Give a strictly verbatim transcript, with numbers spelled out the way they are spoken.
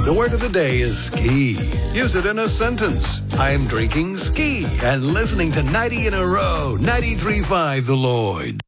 The word of the day is ski. Use it in a sentence. I'm drinking ski and listening to ninety in a row, ninety-three point five The Lloyd.